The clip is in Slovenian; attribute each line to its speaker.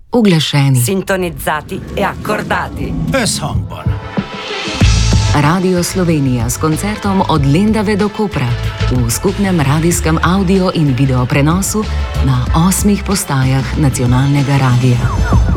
Speaker 1: uglašeni,
Speaker 2: sintonizzati e accordati.
Speaker 3: E sombor.
Speaker 1: Radio Slovenija s koncertom od Lendave do Kopra v skupnem radijskem audio in video prenosu na 8 postajah nacionalnega radija.